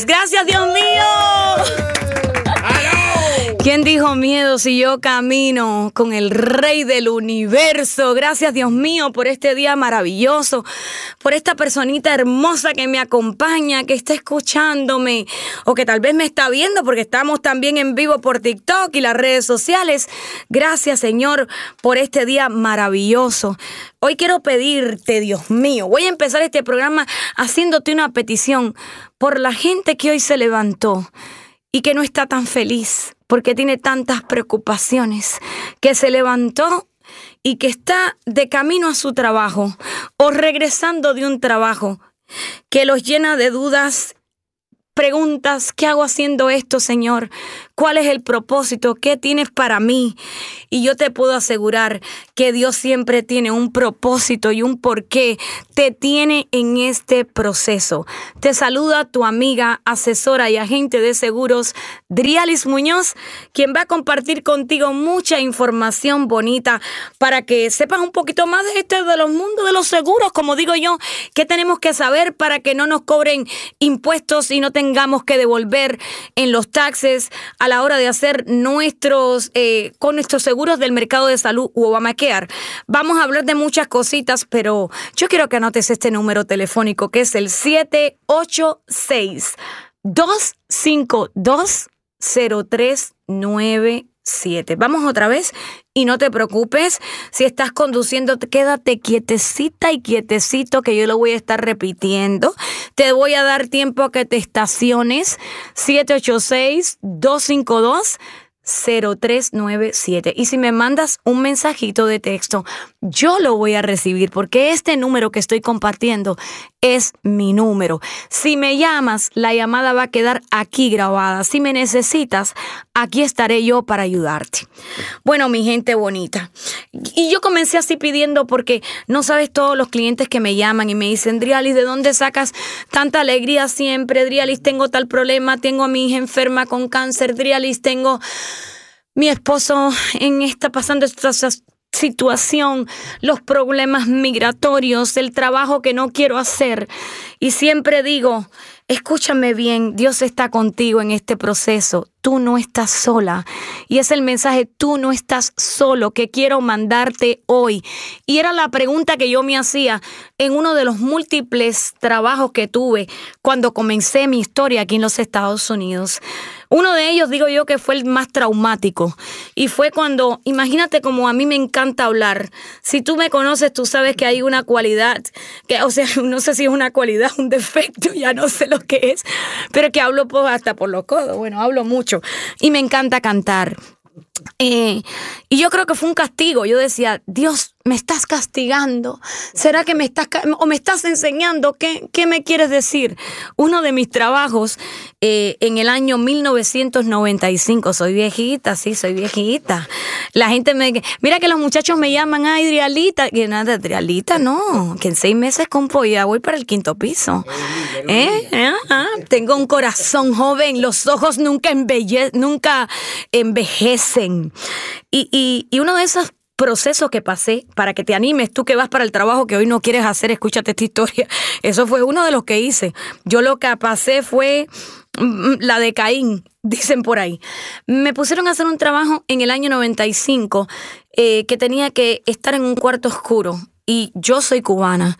Gracias, Dios mío. ¿Quién dijo miedo si yo camino con el Rey del Universo? Gracias, Dios mío, por este día maravilloso, por esta personita hermosa que me acompaña, que está escuchándome o que tal vez me está viendo porque estamos también en vivo por TikTok y las redes sociales. Gracias, Señor, por este día maravilloso. Hoy quiero pedirte, Dios mío, voy a empezar este programa haciéndote una petición por la gente que hoy se levantó y que no está tan feliz porque tiene tantas preocupaciones, que se levantó y que está de camino a su trabajo o regresando de un trabajo que los llena de dudas, preguntas. ¿Qué hago haciendo esto, Señor? ¿Cuál es el propósito? ¿Qué tienes para mí? Y yo te puedo asegurar que Dios siempre tiene un propósito y un porqué. Te tiene en este proceso. Te saluda tu amiga, asesora y agente de seguros, Drialis Muñoz, quien va a compartir contigo mucha información bonita para que sepas un poquito más de los mundos de los seguros, como digo yo, qué tenemos que saber para que no nos cobren impuestos y no tengamos que devolver en los taxes a la hora de hacer con nuestros seguros del mercado de salud u Obamacare. Vamos a hablar de muchas cositas, pero yo quiero que anotes este número telefónico que es el 786-252-0397. Vamos otra vez y no te preocupes. Si estás conduciendo, quédate quietecita y quietecito que yo lo voy a estar repitiendo. Te voy a dar tiempo a que te estaciones. 786-252-0397. Y si me mandas un mensajito de texto, yo lo voy a recibir porque este número que estoy compartiendo es mi número. Si me llamas, la llamada va a quedar aquí grabada. Si me necesitas, aquí estaré yo para ayudarte. Bueno, mi gente bonita. Y yo comencé así pidiendo porque no sabes todos los clientes que me llaman y me dicen, Drialis, ¿de dónde sacas tanta alegría siempre? Drialis, tengo tal problema, tengo a mi hija enferma con cáncer. Drialis, tengo mi esposo pasando esta situación, los problemas migratorios, el trabajo que no quiero hacer. Y siempre digo, escúchame bien, Dios está contigo en este proceso. Tú no estás sola. Y es el mensaje, tú no estás solo, que quiero mandarte hoy. Y era la pregunta que yo me hacía en uno de los múltiples trabajos que tuve cuando comencé mi historia aquí en los Estados Unidos. Uno de ellos, digo yo, que fue el más traumático. Y fue cuando, imagínate como a mí me encanta hablar. Si tú me conoces, tú sabes que hay una cualidad, no sé si es una cualidad, un defecto, ya no sé lo que es, pero que hablo hasta por los codos. Bueno, hablo mucho y me encanta cantar. Y yo creo que fue un castigo. Yo decía, Dios, ¿me estás castigando? ¿Será que me estás enseñando? ¿Qué me quieres decir? Uno de mis trabajos en el año 1995, soy viejita, sí, soy viejita. La gente mira que los muchachos me llaman, ay, Drialita. Que nada, Drialita, no, que en 6 meses compro ya voy para el 5º piso. Tengo un corazón joven, los ojos nunca envejecen. Y uno de esos procesos que pasé, para que te animes, tú que vas para el trabajo que hoy no quieres hacer, escúchate esta historia. Eso fue uno de los que hice. Yo lo que pasé fue la de Caín, dicen por ahí. Me pusieron a hacer un trabajo en el año 95 que tenía que estar en un cuarto oscuro. Y yo soy cubana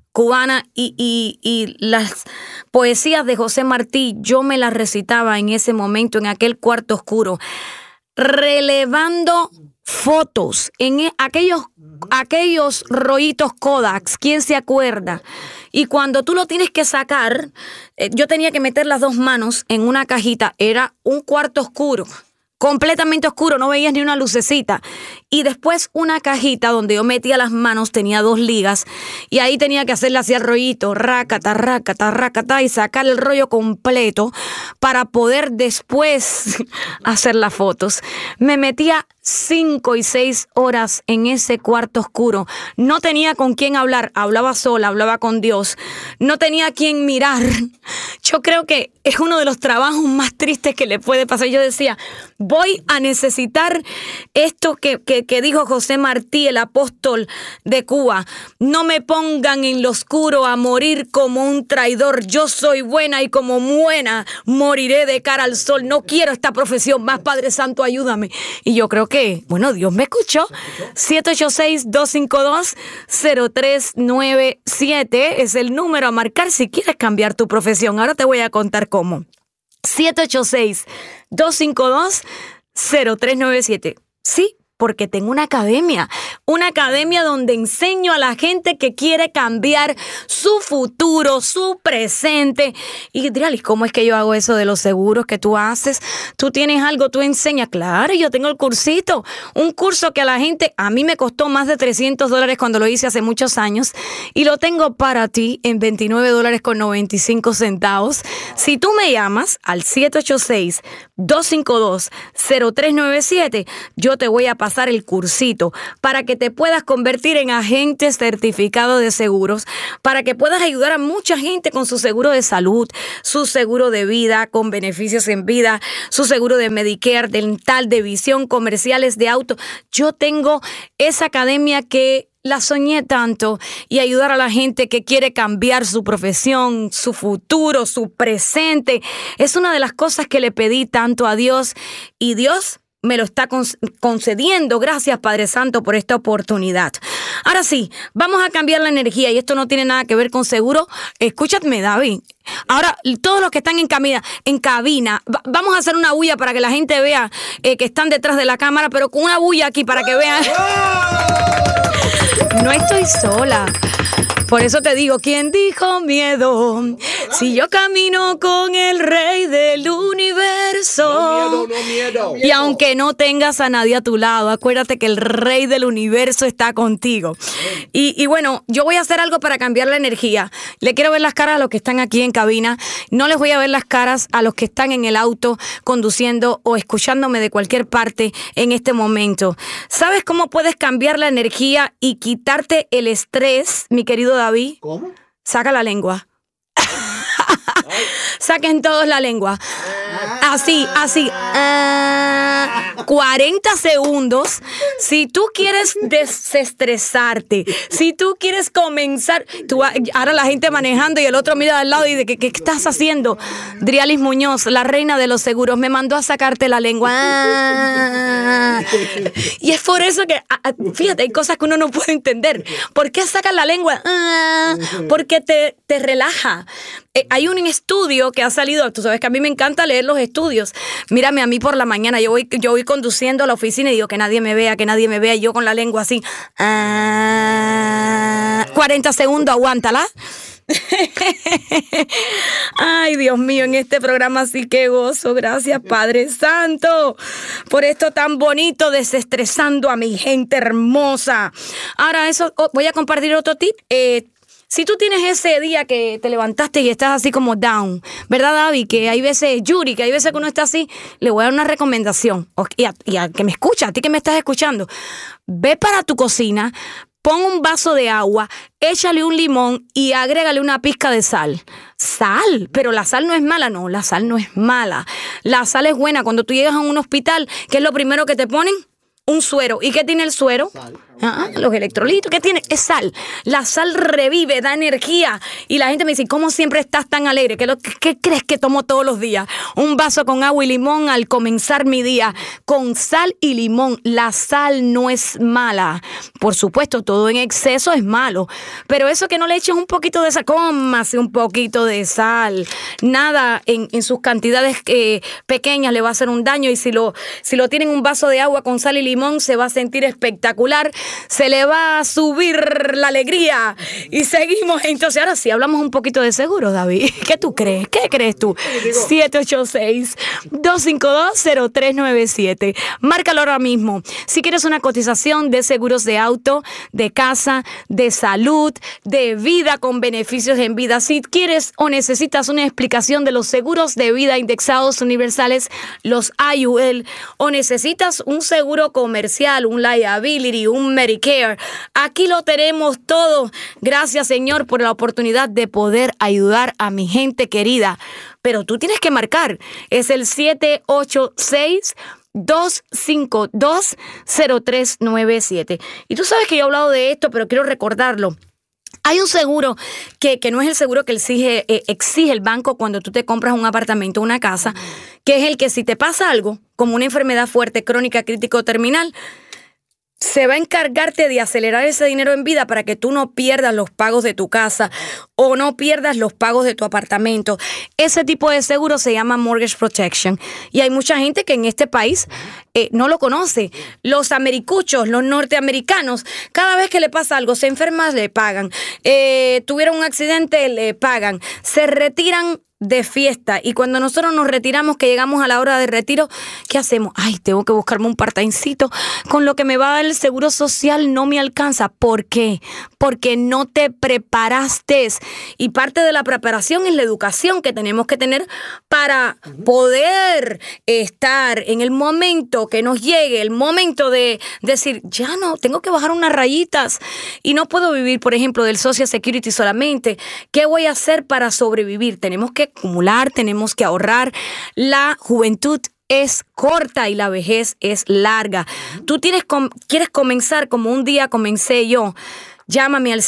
y las poesías de José Martí yo me las recitaba en ese momento, en aquel cuarto oscuro, relevando fotos en aquellos rollitos Kodaks. ¿Quién se acuerda? Y cuando tú lo tienes que sacar, yo tenía que meter las 2 manos en una cajita. Era un cuarto oscuro, completamente oscuro, no veías ni una lucecita. Y después una cajita donde yo metía las manos, tenía 2 ligas, y ahí tenía que hacerle así el rollito, rácata, rácata, rácata, y sacar el rollo completo para poder después hacer las fotos. Me metía 5 y 6 horas en ese cuarto oscuro. No tenía con quién hablar, hablaba sola, hablaba con Dios. No tenía a quién mirar. Yo creo que es uno de los trabajos más tristes que le puede pasar. Yo decía, voy a necesitar esto que dijo José Martí, el apóstol de Cuba. No me pongan en lo oscuro a morir como un traidor. Yo soy buena y como buena moriré de cara al sol. No quiero esta profesión más, Padre Santo, ayúdame. Y yo creo que, bueno, Dios me escuchó. 786-252-0397 es el número a marcar si quieres cambiar tu profesión. Ahora te voy a contar cómo. 786-252-0397. Sí, porque tengo una academia donde enseño a la gente que quiere cambiar su futuro, su presente. Y dirás, ¿cómo es que yo hago eso de los seguros que tú haces? Tú tienes algo, tú enseñas. Claro, yo tengo el cursito, un curso que a mí me costó más de $300 cuando lo hice hace muchos años y lo tengo para ti en $29.95. Si tú me llamas al 786-252-0397, yo te voy a pasar el cursito para que te puedas convertir en agente certificado de seguros, para que puedas ayudar a mucha gente con su seguro de salud, su seguro de vida con beneficios en vida, su seguro de Medicare, dental, de visión, comerciales, de auto. Yo tengo esa academia que la soñé tanto y ayudar a la gente que quiere cambiar su profesión, su futuro, su presente. Es una de las cosas que le pedí tanto a Dios y Dios me lo está concediendo. Gracias, Padre Santo, por esta oportunidad. Ahora sí, vamos a cambiar la energía y esto no tiene nada que ver con seguro. Escúchame, David. Ahora, todos los que están en cabina, vamos a hacer una bulla para que la gente vea que están detrás de la cámara, pero con una bulla aquí para que vean. No estoy sola. Por eso te digo, ¿quién dijo miedo? Si yo camino con el Rey del Universo. No miedo. Y aunque no tengas a nadie a tu lado, acuérdate que el Rey del Universo está contigo. Y bueno, yo voy a hacer algo para cambiar la energía. Le quiero ver las caras a los que están aquí en cabina. No les voy a ver las caras a los que están en el auto conduciendo o escuchándome de cualquier parte en este momento. ¿Sabes cómo puedes cambiar la energía y quitarte el estrés, mi querido David? ¿Cómo? Saca la lengua. Saquen todos la lengua. Así. 40 segundos. Si tú quieres desestresarte, si tú quieres comenzar, ahora la gente manejando y el otro mira al lado y dice, ¿qué estás haciendo? Drialis Muñoz, la reina de los seguros, me mandó a sacarte la lengua. Y es por eso que, fíjate, hay cosas que uno no puede entender. ¿Por qué sacas la lengua? Porque te relaja. Hay un estudio que ha salido, tú sabes que a mí me encanta leer los estudios. Mírame a mí por la mañana, yo voy conduciendo a la oficina y digo que nadie me vea, y yo con la lengua así. 40 segundos, aguántala. Ay, Dios mío, en este programa sí que gozo. Gracias, Padre Santo, por esto tan bonito, desestresando a mi gente hermosa. Ahora voy a compartir otro tip. Si tú tienes ese día que te levantaste y estás así como down, ¿verdad, David? Que hay veces, Yuri, que hay veces que uno está así, le voy a dar una recomendación. Y a que me escucha, a ti que me estás escuchando, ve para tu cocina, pon un vaso de agua, échale un limón y agrégale una pizca de sal. Sal, pero la sal no es mala, no, la sal no es mala. La sal es buena. Cuando tú llegas a un hospital, ¿qué es lo primero que te ponen? Un suero. ¿Y qué tiene el suero? Sal. Los electrolitos. ¿Qué tiene? Es sal. La sal revive, da energía. Y la gente me dice, ¿cómo siempre estás tan alegre? ¿Qué crees que tomo todos los días? Un vaso con agua y limón al comenzar mi día. Con sal y limón. La sal no es mala. Por supuesto, todo en exceso es malo. Pero eso que no le eches un poquito de sal, cómase un poquito de sal. Nada en sus cantidades pequeñas le va a hacer un daño. Y si lo tienen un vaso de agua con sal y limón, se va a sentir espectacular. se le va a subir la alegría. Y seguimos. Entonces, ahora sí, hablamos un poquito de seguro, David. ¿Qué tú crees? ¿Qué crees tú? 786-252-0397. Márcalo ahora mismo. Si quieres una cotización de seguros de auto, de casa, de salud, de vida con beneficios en vida. Si quieres o necesitas una explicación de los seguros de vida indexados universales, los IUL, o necesitas un seguro comercial, un liability, un Medicare, aquí lo tenemos todo. Gracias, Señor, por la oportunidad de poder ayudar a mi gente querida. Pero tú tienes que marcar. Es el 786-252-0397. Y tú sabes que yo he hablado de esto, pero quiero recordarlo. Hay un seguro que no es el seguro que exige el banco cuando tú te compras un apartamento o una casa, que es el que si te pasa algo, como una enfermedad fuerte, crónica, crítica o terminal, se va a encargarte de acelerar ese dinero en vida para que tú no pierdas los pagos de tu casa o no pierdas los pagos de tu apartamento. Ese tipo de seguro se llama Mortgage Protection. Y hay mucha gente que en este país no lo conoce. Los americuchos, los norteamericanos, cada vez que le pasa algo, se enferman, le pagan. Tuvieron un accidente, le pagan. Se retiran de fiesta. Y cuando nosotros nos retiramos, que llegamos a la hora de retiro, ¿qué hacemos? Ay, tengo que buscarme un part-timecito. Con lo que me va a dar el seguro social no me alcanza. ¿Por qué? Porque no te preparaste. Y parte de la preparación es la educación que tenemos que tener para poder estar en el momento que nos llegue, el momento de decir, ya no, tengo que bajar unas rayitas y no puedo vivir, por ejemplo, del Social Security solamente. ¿Qué voy a hacer para sobrevivir? Tenemos que acumular, tenemos que ahorrar. La juventud es corta y la vejez es larga. Tú quieres comenzar como un día comencé yo. Llámame al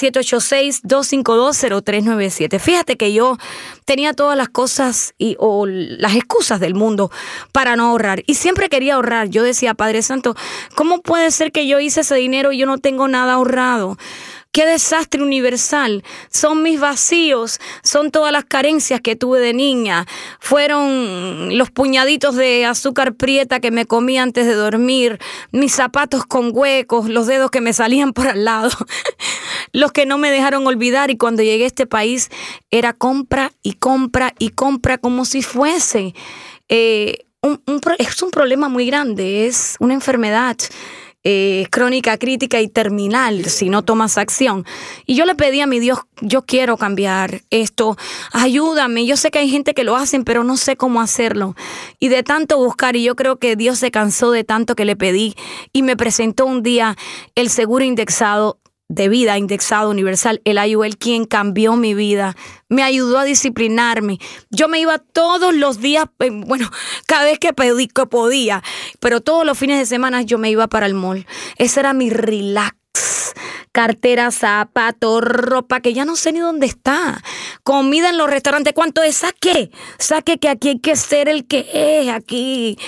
786-252-0397. Fíjate que yo tenía todas las cosas o las excusas del mundo para no ahorrar. Y siempre quería ahorrar. Yo decía, Padre Santo, ¿cómo puede ser que yo hice ese dinero y yo no tengo nada ahorrado? ¡Qué desastre universal! Son mis vacíos, son todas las carencias que tuve de niña. Fueron los puñaditos de azúcar prieta que me comí antes de dormir, mis zapatos con huecos, los dedos que me salían por al lado, los que no me dejaron olvidar. Y cuando llegué a este país era compra y compra y compra como si fuese. Es un problema muy grande, es una enfermedad crónica, crítica y terminal si no tomas acción. Y yo le pedí a mi Dios, yo quiero cambiar esto, ayúdame. Yo sé que hay gente que lo hacen, pero no sé cómo hacerlo. Y de tanto buscar, y yo creo que Dios se cansó de tanto que le pedí y me presentó un día el seguro indexado de vida, indexado universal, el IUL, quien cambió mi vida, me ayudó a disciplinarme. Yo me iba todos los días, cada vez que podía, pero todos los fines de semana yo me iba para el mall. Ese era mi relax. Cartera, zapatos, ropa, que ya no sé ni dónde está. Comida en los restaurantes, ¿cuánto es? Saque que aquí hay que ser el que es aquí.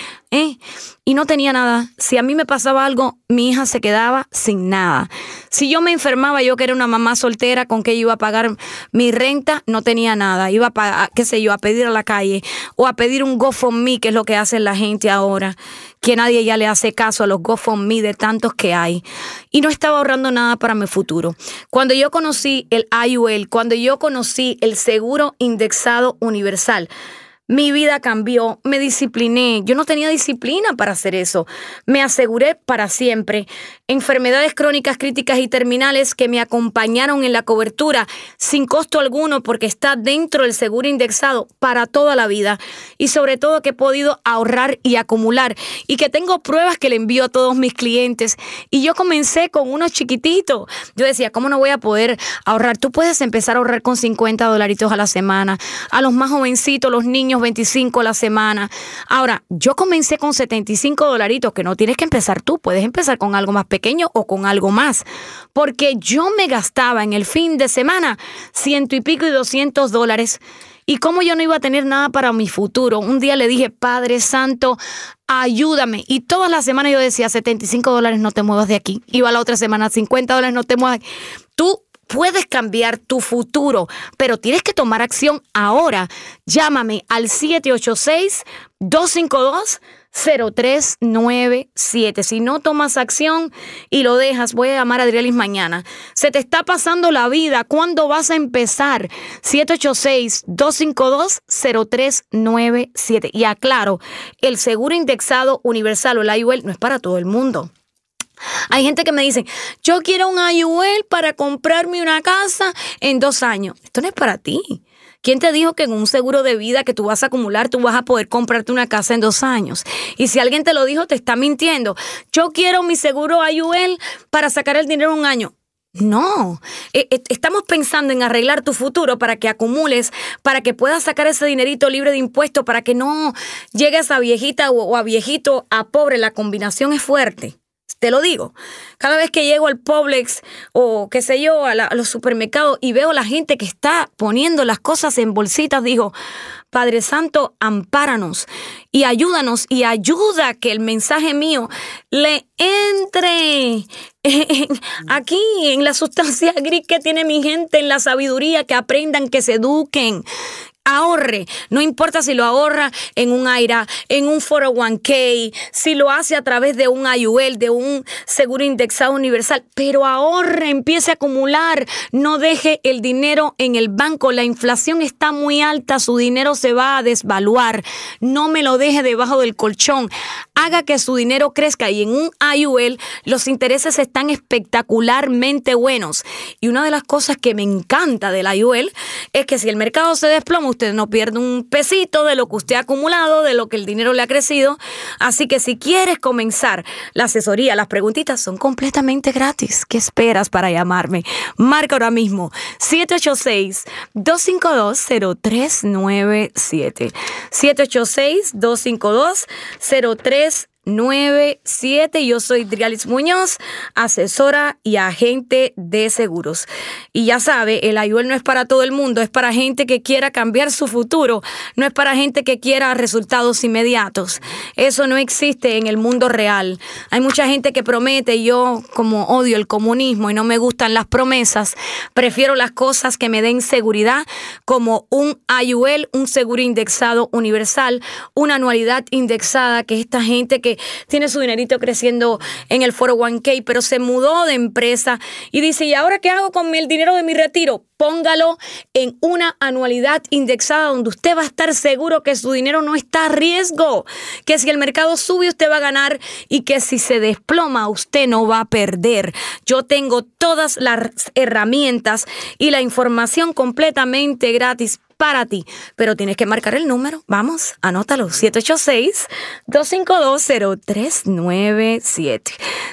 Y no tenía nada. Si a mí me pasaba algo, mi hija se quedaba sin nada. Si yo me enfermaba, yo que era una mamá soltera, ¿con qué iba a pagar mi renta? No tenía nada. Iba a pedir a la calle o a pedir un GoFundMe, que es lo que hace la gente ahora, que nadie ya le hace caso a los GoFundMe de tantos que hay. Y no estaba ahorrando nada para mi futuro. Cuando yo conocí el IUL, cuando yo conocí el seguro indexado universal, mi vida cambió, me discipliné. Yo no tenía disciplina para hacer eso. Me aseguré para siempre. Enfermedades crónicas, críticas y terminales que me acompañaron en la cobertura sin costo alguno porque está dentro del seguro indexado para toda la vida. Y sobre todo que he podido ahorrar y acumular y que tengo pruebas que le envío a todos mis clientes. Y yo comencé con unos chiquititos. Yo decía, ¿cómo no voy a poder ahorrar? Tú puedes empezar a ahorrar con $50 a la semana. A los más jovencitos, los niños, 25 a la semana. Ahora, yo comencé con $75, que no tienes que empezar tú, puedes empezar con algo más pequeño o con algo más, porque yo me gastaba en el fin de semana $100 y pico y $200. Y como yo no iba a tener nada para mi futuro, un día le dije, Padre Santo, ayúdame. Y todas las semanas yo decía, $75 no te muevas de aquí. Iba la otra semana, $50 no te muevas. Tú puedes cambiar tu futuro, pero tienes que tomar acción ahora. Llámame al 786-252-0397. Si no tomas acción y lo dejas, voy a llamar a Adrialis mañana. Se te está pasando la vida. ¿Cuándo vas a empezar? 786-252-0397. Y aclaro, el seguro indexado universal o el IUL no es para todo el mundo. Hay gente que me dice, yo quiero un IUL para comprarme una casa en 2 años. Esto no es para ti. ¿Quién te dijo que en un seguro de vida que tú vas a acumular, tú vas a poder comprarte una casa en 2 años? Y si alguien te lo dijo, te está mintiendo. Yo quiero mi seguro IUL para sacar el dinero en 1 año. No, estamos pensando en arreglar tu futuro para que acumules, para que puedas sacar ese dinerito libre de impuestos, para que no llegues a viejita o a viejito a pobre. La combinación es fuerte. Te lo digo, cada vez que llego al Publix o qué sé yo, a los supermercados y veo a la gente que está poniendo las cosas en bolsitas, digo, Padre Santo, ampáranos y ayúdanos y ayuda que el mensaje mío le entre aquí en la sustancia gris que tiene mi gente, en la sabiduría, que aprendan, que se eduquen. Ahorre, no importa si lo ahorra en un IRA, en un 401k, si lo hace a través de un IUL, de un seguro indexado universal, pero ahorre, empiece a acumular, no deje el dinero en el banco, la inflación está muy alta, su dinero se va a desvaluar, no me lo deje debajo del colchón, haga que su dinero crezca y en un IUL los intereses están espectacularmente buenos. Y una de las cosas que me encanta del IUL es que si el mercado se desploma, usted no pierde un pesito de lo que usted ha acumulado, de lo que el dinero le ha crecido. Así que si quieres comenzar la asesoría, las preguntitas son completamente gratis. ¿Qué esperas para llamarme? Marca ahora mismo 786-252-0397. 786-252-0397. Yo soy Adrialis Muñoz, asesora y agente de seguros. Y ya sabe, el IUL no es para todo el mundo, es para gente que quiera cambiar su futuro, no es para gente que quiera resultados inmediatos. Eso no existe en el mundo real. Hay mucha gente que promete, yo como odio el comunismo y no me gustan las promesas, prefiero las cosas que me den seguridad, como un IUL, un seguro indexado universal, una anualidad indexada, que esta gente que tiene su dinerito creciendo en el 401k, pero se mudó de empresa y dice, ¿y ahora qué hago con el dinero de mi retiro? Póngalo en una anualidad indexada donde usted va a estar seguro que su dinero no está a riesgo, que si el mercado sube usted va a ganar y que si se desploma usted no va a perder. Yo tengo todas las herramientas y la información completamente gratis para ti, pero tienes que marcar el número. Vamos, anótalo, 786-252-0397.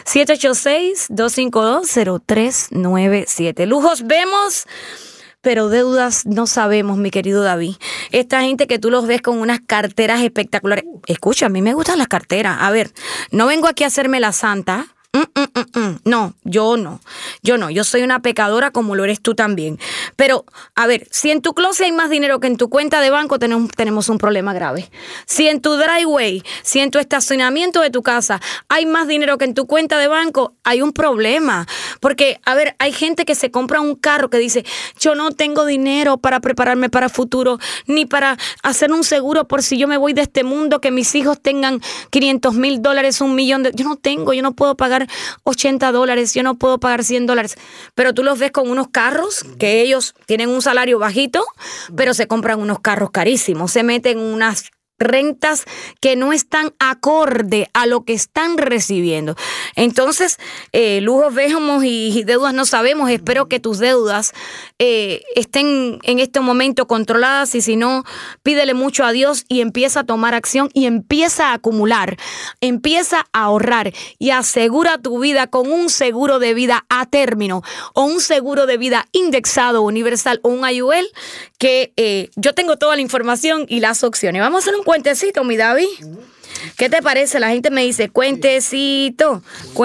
786-252-0397. Lujos vemos, pero deudas no sabemos, mi querido David. Esta gente que tú los ves con unas carteras espectaculares. Escucha, a mí me gustan las carteras. A ver, no vengo aquí a hacerme la santa. No, yo no. Yo soy una pecadora como lo eres tú también. Pero, a ver, si en tu closet hay más dinero que en tu cuenta de banco, tenemos un problema grave. Si en tu driveway, si en tu estacionamiento de tu casa hay más dinero que en tu cuenta de banco, hay un problema. Porque, a ver, hay gente que se compra un carro que dice, yo no tengo dinero para prepararme para el futuro, ni para hacer un seguro por si yo me voy de este mundo, que mis hijos tengan $500,000, $1 millón. Yo no puedo pagar $80, yo no puedo pagar $100, pero tú los ves con unos carros que ellos tienen un salario bajito, pero se compran unos carros carísimos, se meten unas rentas que no están acorde a lo que están recibiendo. Entonces, lujos vemos y deudas no sabemos. Espero que tus deudas estén en este momento controladas, y si no, pídele mucho a Dios y empieza a tomar acción y empieza a acumular, empieza a ahorrar y asegura tu vida con un seguro de vida a término o un seguro de vida indexado universal o un IUL, que yo tengo toda la información y las opciones. Vamos a hacer un cuentecito, mi David. ¿Qué te parece? La gente me dice, cuentecito.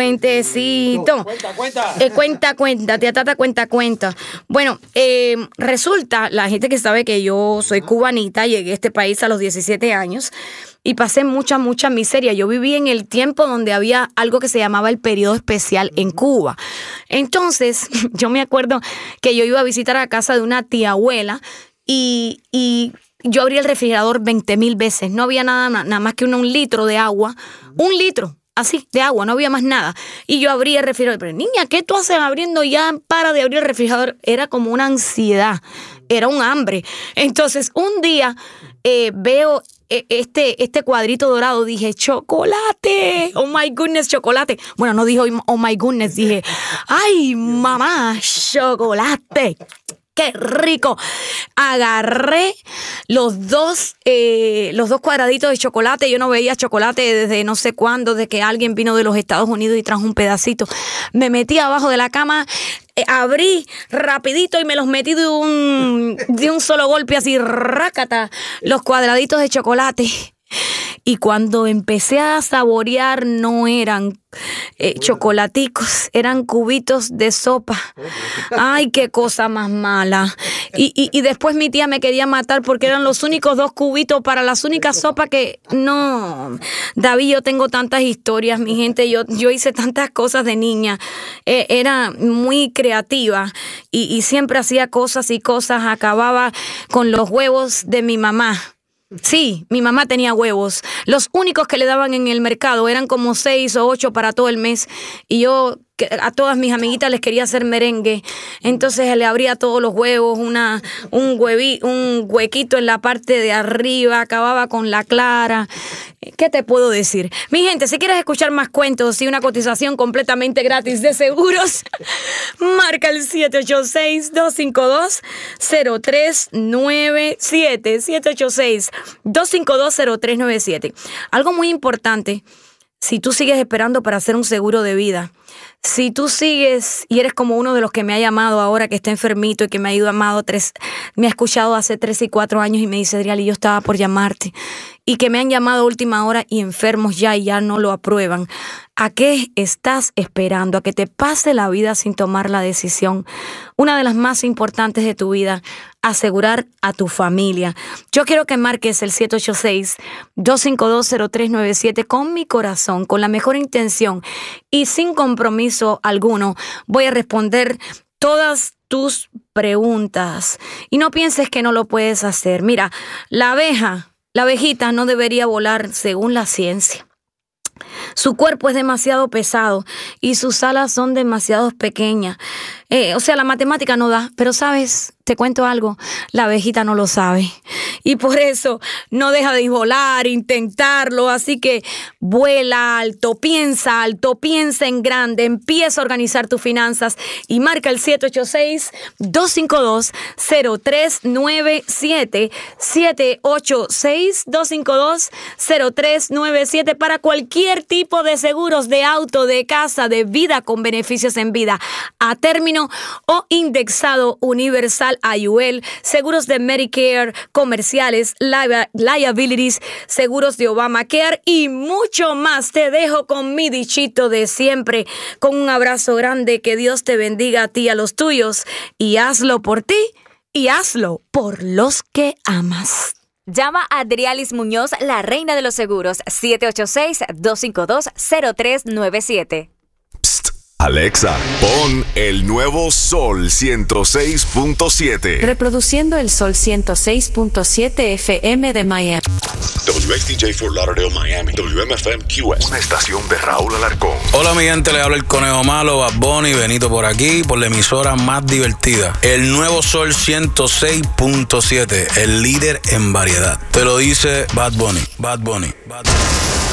Cuenta, tía Tata, cuenta. Bueno, resulta, la gente que sabe que yo soy cubanita, llegué a este país a los 17 años y pasé mucha miseria. Yo viví en el tiempo donde había algo que se llamaba el periodo especial en Cuba. Entonces, yo me acuerdo que yo iba a visitar a la casa de una tía abuela y yo abrí el refrigerador 20,000 veces. No había nada más que un litro de agua. Un litro, así, de agua. No había más nada. Y yo abrí el refrigerador. Pero, niña, ¿qué tú haces abriendo? Ya para de abrir el refrigerador. Era como una ansiedad. Era un hambre. Entonces, un día veo este cuadrito dorado. Dije, chocolate. Oh, my goodness, chocolate. Bueno, no dije, oh, my goodness. Dije, ay, mamá, chocolate. ¡Qué rico! Agarré los dos cuadraditos de chocolate. Yo no veía chocolate desde no sé cuándo, desde que alguien vino de los Estados Unidos y trajo un pedacito. Me metí abajo de la cama, abrí rapidito y me los metí de un solo golpe, así, rácata, los cuadraditos de chocolate. Y cuando empecé a saborear, no eran chocolaticos, eran cubitos de sopa. Ay, qué cosa más mala. Y después mi tía me quería matar porque eran los únicos 2 cubitos para las únicas sopas que... No, David, yo tengo tantas historias, mi gente. Yo hice tantas cosas de niña. Era muy creativa y siempre hacía cosas y cosas. Acababa con los huevos de mi mamá. Sí, mi mamá tenía huevos. Los únicos que le daban en el mercado eran como 6 o 8 para todo el mes. Y yo a todas mis amiguitas les quería hacer merengue. Entonces le abría todos los huevos, un huequito en la parte de arriba, acababa con la clara. ¿Qué te puedo decir? Mi gente, si quieres escuchar más cuentos y una cotización completamente gratis de seguros, marca el 786-252-0397. 786-252-0397. Algo muy importante, si tú sigues esperando para hacer un seguro de vida, si tú sigues y eres como uno de los que me ha llamado ahora que está enfermito y que me ha llamado me ha escuchado hace 3 y 4 años y me dice, Adriali, yo estaba por llamarte, y que me han llamado a última hora y enfermos ya y ya no lo aprueban. ¿A qué estás esperando? A que te pase la vida sin tomar la decisión. Una de las más importantes de tu vida, asegurar a tu familia. Yo quiero que marques el 786-252-0397 con mi corazón, con la mejor intención y sin compromiso alguno. Voy a responder todas tus preguntas y no pienses que no lo puedes hacer. Mira, la abejita no debería volar según la ciencia. Su cuerpo es demasiado pesado y sus alas son demasiado pequeñas. O sea, la matemática no da, pero ¿sabes? Te cuento algo, la abejita no lo sabe. Y por eso no deja de volar, intentarlo. Así que vuela alto, piensa en grande, empieza a organizar tus finanzas y marca el 786-252-0397. 786-252-0397 para cualquier tipo de seguros de auto, de casa, de vida con beneficios en vida, a término o indexado universal IUL, seguros de Medicare, comerciales, liabilities, seguros de Obamacare y mucho más. Te dejo con mi dichito de siempre, con un abrazo grande, que Dios te bendiga a ti y a los tuyos, y hazlo por ti y hazlo por los que amas. Llama a Adrialis Muñoz, la reina de los seguros, 786-252-0397. Alexa, pon el nuevo Sol 106.7. Reproduciendo el Sol 106.7 FM de Miami. WXTJ Fort Lauderdale, Miami. WMFM QS. Una estación de Raúl Alarcón. Hola, mi gente, le habla el Conejo Malo, Bad Bunny, Benito por aquí, por la emisora más divertida. El nuevo Sol 106.7, el líder en variedad. Te lo dice Bad Bunny. Bad Bunny. Bad Bunny.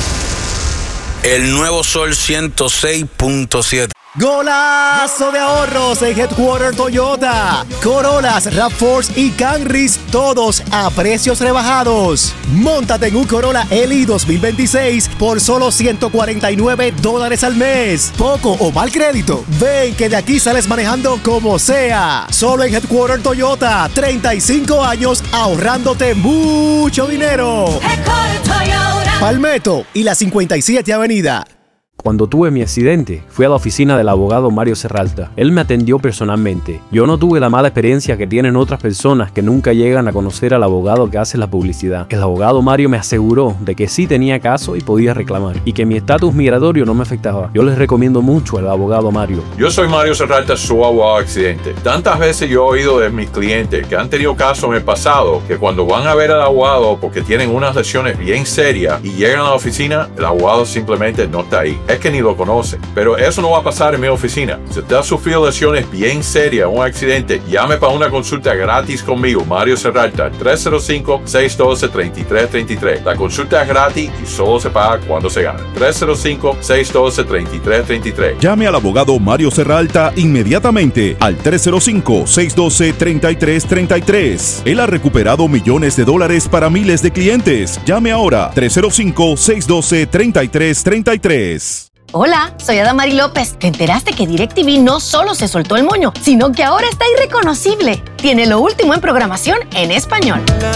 El nuevo Sol 106.7. Golazo de ahorros en Headquarter Toyota. Corollas, RAV4s y Camrys, todos a precios rebajados. Móntate en un Corolla LI 2026 por solo $149 al mes. Poco o mal crédito. Ven que de aquí sales manejando como sea. Solo en Headquarter Toyota. 35 años ahorrándote mucho dinero. Headquarter Toyota. Palmetto y la 57 Avenida. Cuando tuve mi accidente, fui a la oficina del abogado Mario Serralta. Él me atendió personalmente. Yo no tuve la mala experiencia que tienen otras personas que nunca llegan a conocer al abogado que hace la publicidad. El abogado Mario me aseguró de que sí tenía caso y podía reclamar, y que mi estatus migratorio no me afectaba. Yo les recomiendo mucho al abogado Mario. Yo soy Mario Serralta, su abogado accidente. Tantas veces yo he oído de mis clientes que han tenido casos en el pasado, que cuando van a ver al abogado porque tienen unas lesiones bien serias y llegan a la oficina, el abogado simplemente no está ahí. Es que ni lo conocen. Pero eso no va a pasar en mi oficina. Si usted ha sufrido lesiones bien serias, un accidente, llame para una consulta gratis conmigo, Mario Serralta, 305-612-3333. La consulta es gratis y solo se paga cuando se gana. 305-612-3333. Llame al abogado Mario Serralta inmediatamente al 305-612-3333. Él ha recuperado millones de dólares para miles de clientes. Llame ahora, 305-612-3333. Hola, soy Adamari López. ¿Te enteraste que DirecTV no solo se soltó el moño, sino que ahora está irreconocible? Tiene lo último en programación en español.